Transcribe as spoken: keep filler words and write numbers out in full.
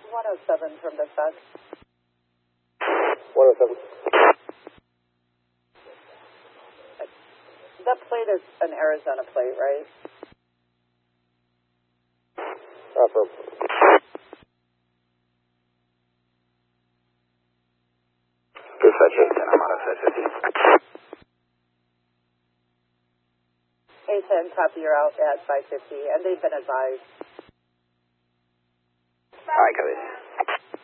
one oh seven from dispatch. one oh seven. That plate is an Arizona plate, right? Affirm. Dispatch eight ten, I'm on a set fifty. eight ten, copy, you're out at five fifty, and they've been advised. Alright, copy.